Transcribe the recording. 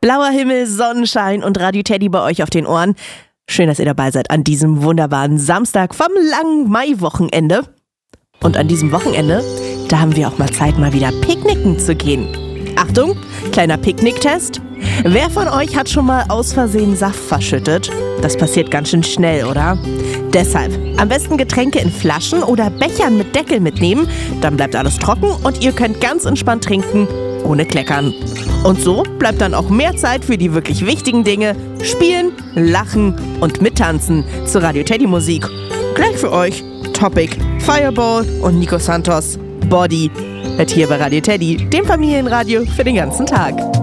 Blauer Himmel, Sonnenschein und Radio Teddy bei euch auf den Ohren. Schön, dass ihr dabei seid an diesem wunderbaren Samstag vom langen Maiwochenende. Und an diesem Wochenende, da haben wir auch mal Zeit, mal wieder picknicken zu gehen. Achtung, kleiner Picknicktest. Wer von euch hat schon mal aus Versehen Saft verschüttet? Das passiert ganz schön schnell, oder? Deshalb am besten Getränke in Flaschen oder Bechern mit Deckel mitnehmen. Dann bleibt alles trocken und ihr könnt ganz entspannt trinken, ohne Kleckern. Und so bleibt dann auch mehr Zeit für die wirklich wichtigen Dinge: Spielen, Lachen und Mittanzen zur Radio Teddy Musik. Gleich für euch Topic, Fireball und Nico Santos, Body. Hört hier bei Radio Teddy, dem Familienradio für den ganzen Tag.